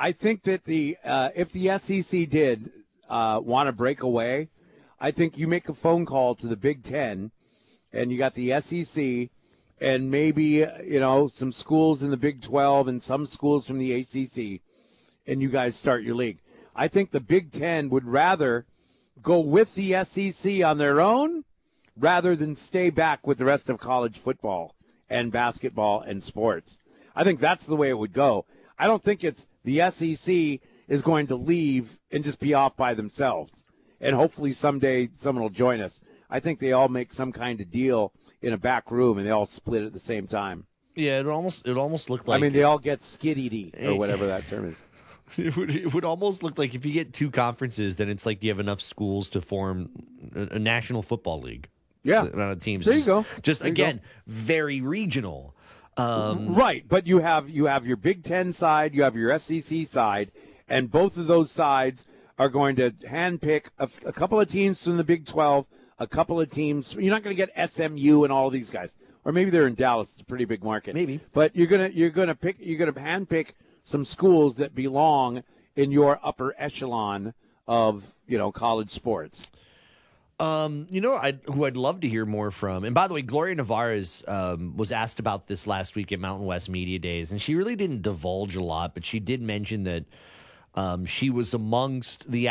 I think that if the SEC did want to break away, I think you make a phone call to the Big Ten, and you got the SEC, and maybe some schools in the Big 12 and some schools from the ACC, and you guys start your league. I think the Big Ten would rather go with the SEC on their own rather than stay back with the rest of college football and basketball and sports. I think that's the way it would go. I don't think it's the SEC is going to leave and just be off by themselves. And hopefully someday someone will join us. I think they all make some kind of deal in a back room and they all split at the same time. Yeah, it almost looked like. I mean, they all get skiddy or whatever that term is. It would almost look like if you get two conferences, then it's like you have enough schools to form a national football league. Yeah, the amount of teams. There you go. Just again, very regional. Right, but you have your Big Ten side, you have your SEC side, and both of those sides are going to handpick a couple of teams from the Big 12, a couple of teams. You're not going to get SMU and all of these guys, or maybe they're in Dallas. It's a pretty big market. Maybe, but you're gonna handpick some schools that belong in your upper echelon of college sports. Who I'd love to hear more from, and by the way, Gloria Nevarez was asked about this last week at Mountain West Media Days, and she really didn't divulge a lot, but she did mention that she was amongst the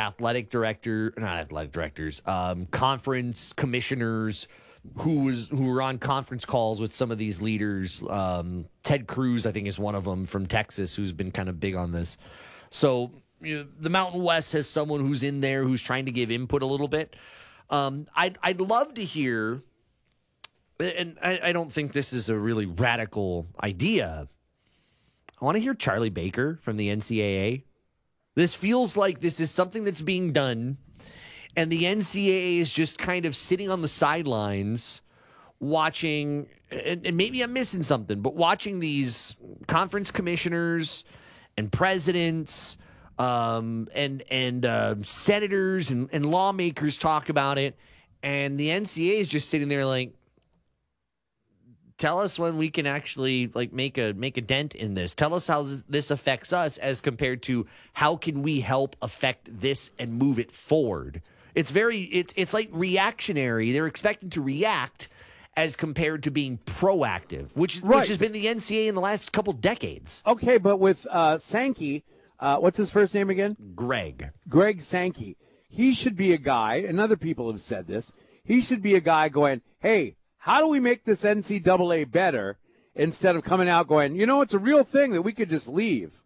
conference commissioners who were on conference calls with some of these leaders. Ted Cruz, I think, is one of them from Texas, who's been kind of big on this. So the Mountain West has someone who's in there who's trying to give input a little bit. I'd love to hear, and I don't think this is a really radical idea. I want to hear Charlie Baker from the NCAA. This feels like this is something that's being done, and the NCAA is just kind of sitting on the sidelines watching, and maybe I'm missing something, but watching these conference commissioners and presidents and senators and lawmakers talk about it, and the NCAA is just sitting there like, tell us when we can actually make a dent in this. Tell us how this affects us as compared to how can we help affect this and move it forward. It's like reactionary. They're expecting to react as compared to being proactive, which has been the NCAA in the last couple decades. Okay, but with Sankey, what's his first name again? Greg Sankey. He should be a guy, and other people have said this, he should be a guy going, hey, how do we make this NCAA better, instead of coming out going, it's a real thing that we could just leave.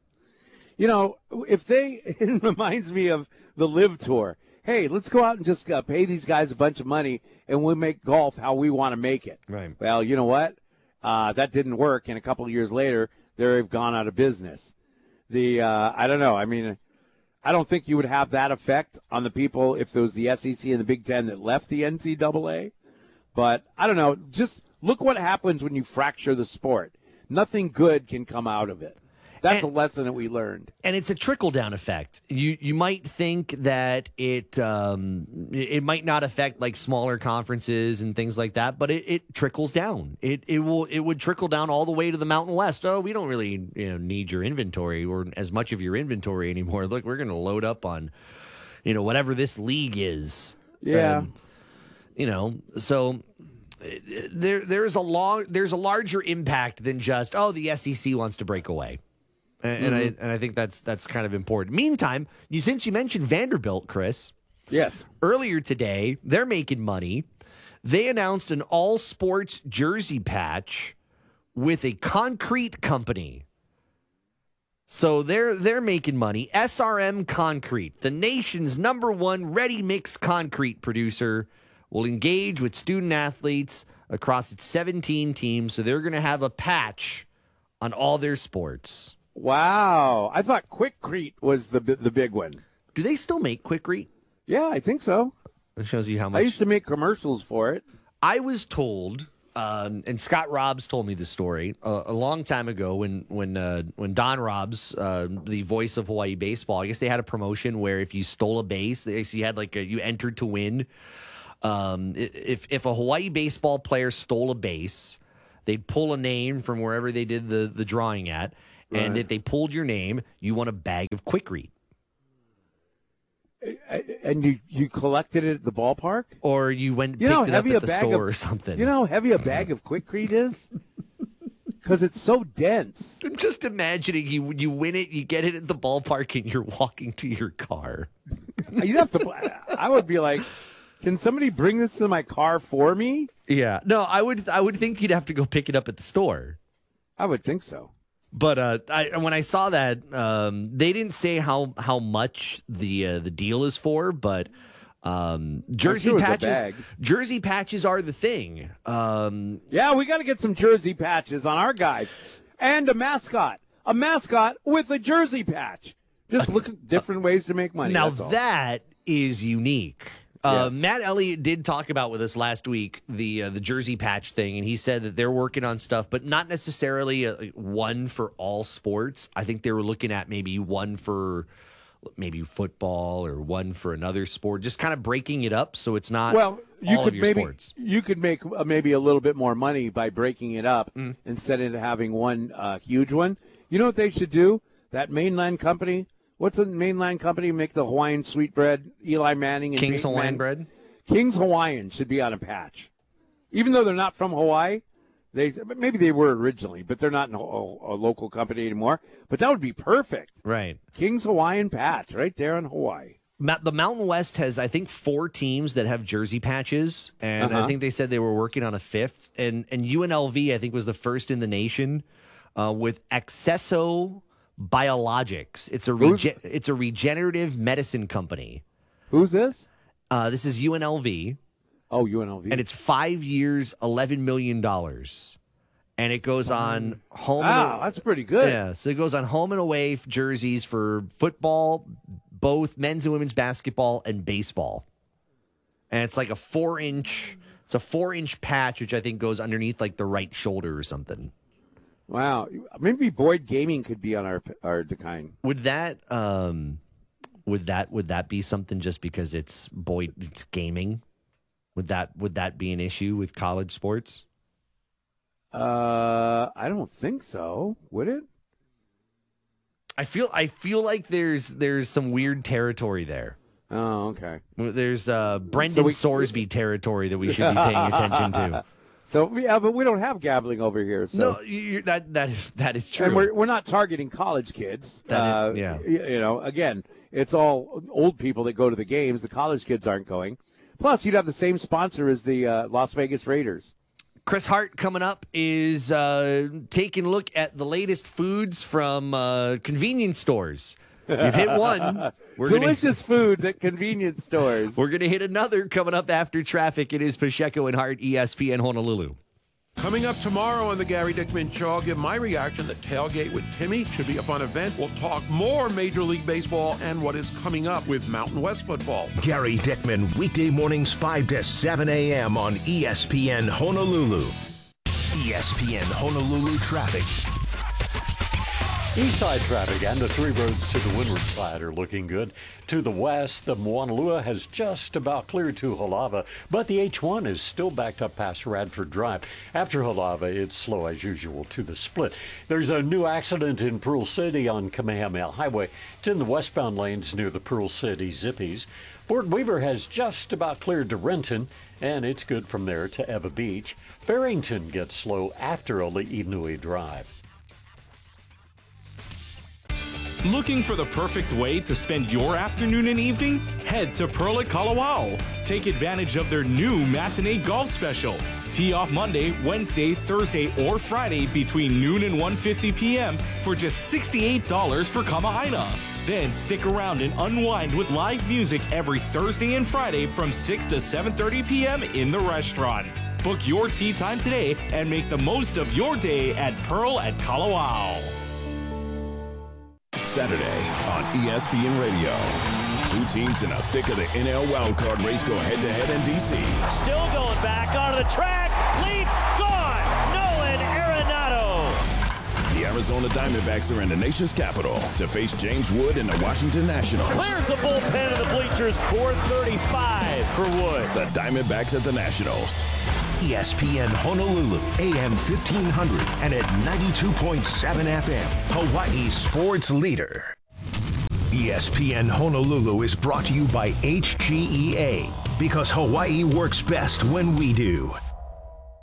It reminds me of the Live Tour. Hey, let's go out and just pay these guys a bunch of money, and we'll make golf how we want to make it. Right. Well, you know what? That didn't work, and a couple of years later, they've gone out of business. I don't know. I mean, I don't think you would have that effect on the people if there was the SEC and the Big Ten that left the NCAA. But I don't know. Just look what happens when you fracture the sport. Nothing good can come out of it. That's a lesson that we learned. And it's a trickle-down effect. You might think that it might not affect like smaller conferences and things like that, but it trickles down. It would trickle down all the way to the Mountain West. Oh, we don't really need your inventory or as much of your inventory anymore. Look, we're going to load up on whatever this league is. Yeah. And, so there's a larger impact than just the SEC wants to break away. And I think that's kind of important. Meantime, since you mentioned Vanderbilt, Chris. Yes. Earlier today, they're making money. They announced an all-sports jersey patch with a concrete company. So they're making money. SRM Concrete, the nation's #1 ready-mix concrete producer, will engage with student athletes across its 17 teams. So they're going to have a patch on all their sports. Wow. I thought Quikrete was the big one. Do they still make Quikrete? Yeah, I think so. That shows you how much. I used to make commercials for it. I was told, and Scott Robbs told me the story a long time ago when Don Robbs, the voice of Hawaii baseball, I guess they had a promotion where if you stole a base, you had you entered to win. If a Hawaii baseball player stole a base, they'd pull a name from wherever they did the drawing at, And Right. if they pulled your name, you won a bag of Quikrete. And you collected it at the ballpark? Or you went and You know, picked it up heavy at a the bag store of, or something. You know how heavy a bag of Quikrete is? Because it's so dense. I'm just imagining you win it, you get it at the ballpark, and you're walking to your car. You'd have to. I would be like, can somebody bring this to my car for me? Yeah. No, I would think you'd have to go pick it up at the store. I would think so. But when I saw that, they didn't say how much the deal is for, but jersey sure it was a patches bag. jersey patches are the thing. Yeah, we got to get some jersey patches on our guys, and a mascot with a jersey patch. Just look at different ways to make money. Now that's all. that is unique. Yes. Matt Elliott did talk about with us last week the jersey patch thing, and he said that they're working on stuff, but not necessarily one for all sports. I think they were looking at maybe one for maybe football or one for another sport, just kind of breaking it up so it's not Well, you all could of your maybe sports. you could make maybe a little bit more money by breaking it up instead of having one huge one. You know what they should do? That mainland company. What's the mainland company make the Hawaiian sweetbread? Eli Manning and King's Peyton Hawaiian Manning? bread. King's Hawaiian should be on a patch, even though they're not from Hawaii. Maybe they were originally, but they're not a local company anymore. But that would be perfect. Right. King's Hawaiian patch right there in Hawaii. The Mountain West has, I think, 4 teams that have jersey patches, and I think they said they were working on a 5th. And UNLV, I think, was the first in the nation with Accesso Biologics. It's a regenerative medicine company. Who's this? This is UNLV, Oh, UNLV. and it's 5 years, $11 million, and it goes on home. Wow, that's pretty good. Yeah, so it goes on home and away jerseys for football, both men's and women's basketball and baseball. And it's like a 4-inch patch, which I think goes underneath like the right shoulder or something. Wow, maybe Boyd Gaming could be on our decline. Would that be something just because it's gaming? Would that be an issue with college sports? I don't think so. Would it? I feel like there's some weird territory there. Oh, okay. There's Brendan Sorsby territory that we should be paying attention to. So yeah, but we don't have gambling over here. So. No, that is true. And we're not targeting college kids. Yeah. You know, again, it's all old people that go to the games. The college kids aren't going. Plus, you'd have the same sponsor as the Las Vegas Raiders. Chris Hart coming up is taking a look at the latest foods from convenience stores. We've hit one. Delicious foods at convenience stores. We're going to hit another coming up after traffic. It is Pacheco and Hart, ESPN Honolulu. Coming up tomorrow on the Gary Dickman Show, I'll give my reaction that Tailgate with Timmy should be a fun event. We'll talk more Major League Baseball and what is coming up with Mountain West football. Gary Dickman, weekday mornings 5 to 7 a.m. on ESPN Honolulu. ESPN Honolulu traffic. East side traffic and the 3 roads to the windward side are looking good. To the west, the Moanalua has just about cleared to Halava, but the H1 is still backed up past Radford Drive. After Halava, it's slow as usual to the split. There's a new accident in Pearl City on Kamehameha Highway. It's in the westbound lanes near the Pearl City Zippies. Fort Weaver has just about cleared to Renton, and it's good from there to Eva Beach. Farrington gets slow after Ali'inui Drive. Looking for the perfect way to spend your afternoon and evening? Head to Pearl at Kalawao. Take advantage of their new matinee golf special. Tee off Monday, Wednesday, Thursday, or Friday between noon and 1:50 p.m. for just $68 for Kamahaina. Then stick around and unwind with live music every Thursday and Friday from 6 to 7:30 p.m. in the restaurant. Book your tee time today and make the most of your day at Pearl at Kalawao. Saturday on ESPN Radio. 2 teams in the thick of the NL wildcard race go head-to-head in D.C. Still going back onto the track. Leaps gone. Nolan Arenado. The Arizona Diamondbacks are in the nation's capital to face James Wood and the Washington Nationals. Clears the bullpen of the bleachers. 4:35 for Wood. The Diamondbacks at the Nationals. ESPN Honolulu, AM 1500 and at 92.7 FM, Hawaii's sports leader. ESPN Honolulu is brought to you by HGEA, because Hawaii works best when we do.